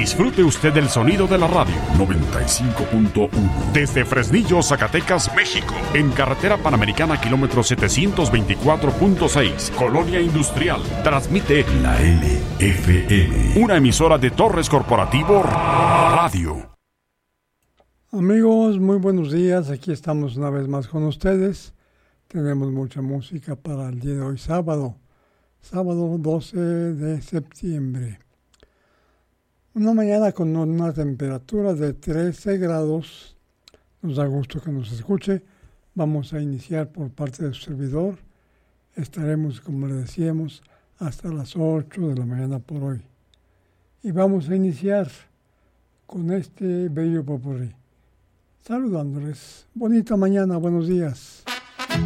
Disfrute usted del sonido de la radio 95.1 desde Fresnillo, Zacatecas, México, en carretera panamericana kilómetro 724.6, Colonia Industrial. Transmite la LFM, una emisora de Torres Corporativo Radio. Amigos, muy buenos días. Aquí estamos una vez más con ustedes. Tenemos mucha música para el día de hoy, sábado 12 de septiembre. Una mañana con una temperatura de 13 grados. Nos da gusto que nos escuche. Vamos a iniciar por parte de su servidor. Estaremos, como le decíamos, hasta las 8 de la mañana por hoy. Y vamos a iniciar con este bello popurrí. Saludándoles. Bonita mañana, buenos días.